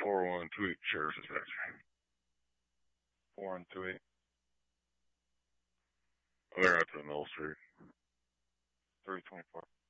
4128 Sheriff's Dispatch. 4128. They're out to the Mill Street. 324.